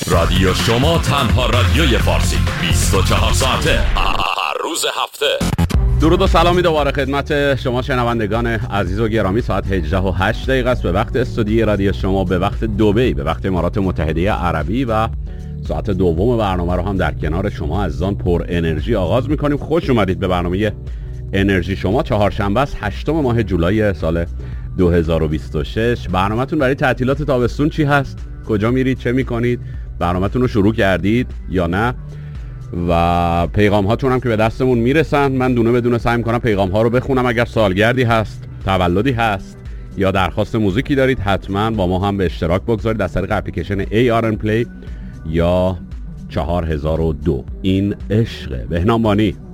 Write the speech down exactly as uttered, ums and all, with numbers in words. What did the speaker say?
رادیو شما تنها رادیوی فارسی بیست و چهار ساعته هر روز هفته. درود و سلامی دوباره خدمت شما شنوندگان عزیز و گرامی. ساعت هجده و هشت دقیقه است به وقت استودیوی رادیو شما، به وقت دبی، به وقت امارات متحده عربی، و ساعت دوم برنامه رو هم در کنار شما عزیزان پر انرژی آغاز می‌کنیم. خوش اومدید به برنامه انرژی شما. چهارشنبه است، هشتم ماه جولای سال دو هزار و بیست و شش. برنامه‌تون برای تعطیلات تابستون چی هست؟ کجا میرید؟ چه می‌کنید؟ برنامه‌تون رو شروع کردید یا نه؟ و پیغام هاتون هم که به دستمون میرسن، من دونه بدونه سعی می‌کنم پیغام ها رو بخونم. اگر سالگردی هست، تولدی هست یا درخواست موزیکی دارید، حتما با ما هم به اشتراک بگذارید از طریق اپلیکیشن ای آر ان پلی یا چهار هزار و دو. این عشقه. بهنام بانی.